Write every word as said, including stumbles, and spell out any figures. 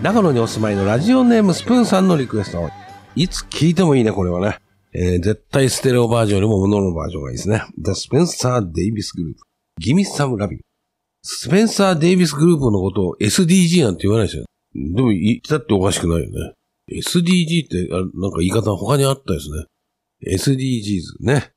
長野にお住まいのラジオネームスプーンさんのリクエスト。いつ聴いてもいいね、これはね。えー、絶対ステレオバージョンよりもモノのバージョンがいいですね。The Spencer Davis Group。Gimme Some Loving。スペンサー・デイビスグループのことを エスディージー なんて言わないですよ。でも言ったっておかしくないよね。エスディージー って、あ、なんか言い方他にあったですね。エスディージーズ ね。